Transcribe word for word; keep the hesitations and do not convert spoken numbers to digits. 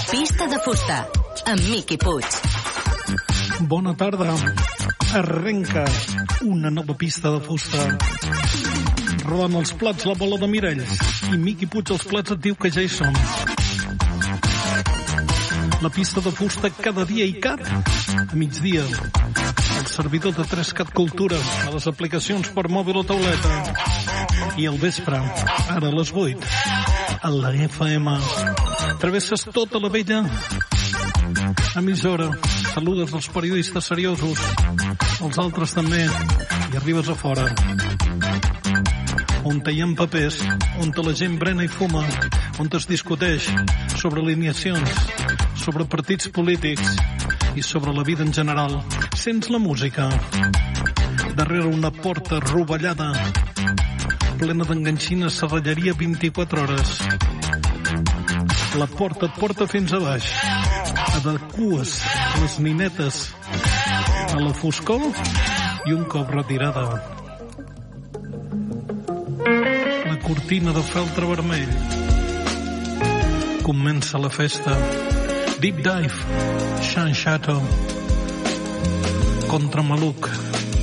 Pista de fusta, amb Miqui Puig. Bona tarda. Arrenca una nova pista de fusta. Rodant els plats la bola de Miralls. I Miqui Puig els plats et diu que ja hi som. La pista de fusta cada dia i cat a migdia. El servidor de tres cat Cultura a les aplicacions per mòbil o tauleta. I al vespre, ara a les vuit, a la F M. Travesses tota la vella emissora. Saludes els periodistes seriosos, els altres també, i arribes a fora. On hi ha papers, on la gent brena i fuma, on es discuteix sobre alineacions, sobre partits polítics i sobre la vida en general. Sents la música darrere una porta rovellada plena d'enganxines, serralleria vint-i-quatre hores. La porta et porta fins a baix. Adecues les ninetes a la foscor i un cop retirada la cortina de feltre vermell, comença la festa. Deep Dive, Sean Chateau contra Maluc.